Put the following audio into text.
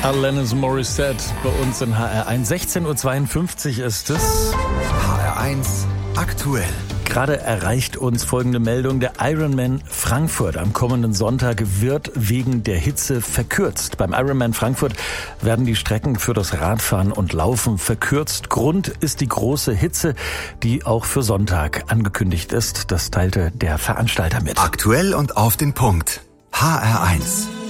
Alanis Morissette bei uns in HR1. 16.52 Uhr ist es. HR1 aktuell. Gerade erreicht uns folgende Meldung. Der Ironman Frankfurt am kommenden Sonntag wird wegen der Hitze verkürzt. Beim Ironman Frankfurt werden die Strecken für das Radfahren und Laufen verkürzt. Grund ist die große Hitze, die auch für Sonntag angekündigt ist. Das teilte der Veranstalter mit. Aktuell und auf den Punkt. HR1.